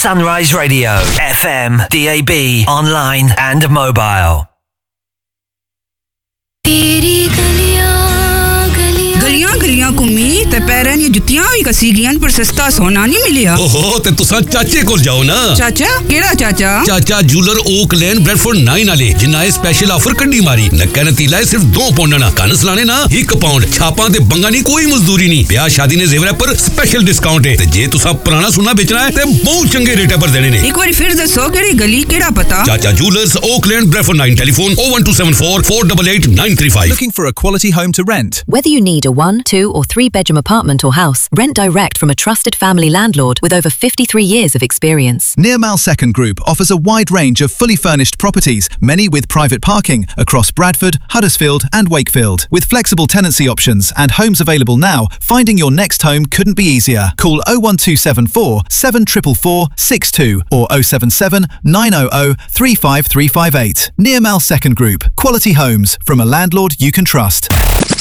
Sunrise Radio, FM, DAB, online and mobile. गलियां घुम्मी ते पैरें दी जुत्तियां भी कसी गईयां पर सस्ता सोना नहीं मिलिया। ओहो ते तुसा चाचे कोल जाओ ना। चाचा केड़ा चाचा? चाचा जूलर ओक लेन ब्रेडफोर्ड 9 वाले जिन्ना स्पेशल ऑफर कड्डी मारी नक्का नतीला है सिर्फ 2 पाउंड ना कन सलाने ना 1 पाउंड छापां ते बंगा नहीं कोई मजदूरी नहीं ब्याह शादी ने जेवर पर स्पेशल डिस्काउंट है ते जे तुसा पुराना सोना बेचना है ते बहुत चंगे रेट पर देने ने। एक बार फिर दसो केड़ी गली केड़ा पता? चाचा jewellers okay lane Bradford 9 telephone 01274 488 935। Looking for a quality home to rent? Whether you need a 1, 2 or 3 bedroom apartment or house, rent direct from a trusted family landlord with over 53 years of experience. Nearmal Second Group offers a wide range of fully furnished properties, many with private parking, across Bradford, Huddersfield and Wakefield. With flexible tenancy options and homes available now, finding your next home couldn't be easier. Call 01274 7444 62 or 077 900 35358. Nearmal Second Group. Quality homes from a landlord you can trust.